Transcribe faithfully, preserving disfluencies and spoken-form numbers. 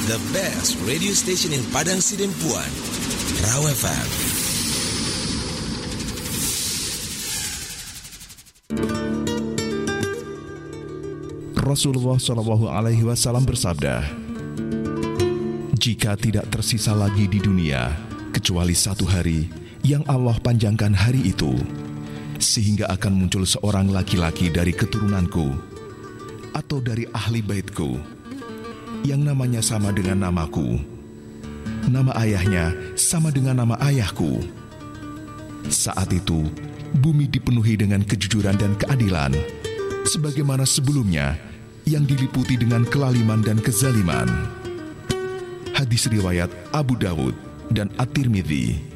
the best radio station in Padang Sidempuan, Raw F M. Rasulullah shallallahu alaihi wasallam bersabda, jika tidak tersisa lagi di dunia kecuali satu hari yang Allah panjangkan hari itu, sehingga akan muncul seorang laki-laki dari keturunanku atau dari ahli baitku yang namanya sama dengan namaku, nama ayahnya sama dengan nama ayahku. Saat itu bumi dipenuhi dengan kejujuran dan keadilan, sebagaimana sebelumnya yang diliputi dengan kelaliman dan kezaliman. Hadis riwayat Abu Dawud dan At-Tirmidzi.